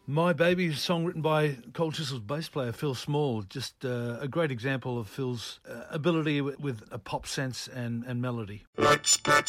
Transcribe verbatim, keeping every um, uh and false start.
My Baby, song written by Cold Chisel's bass player Phil Small. Just uh, a great example of Phil's uh, ability with, with a pop sense and, and melody.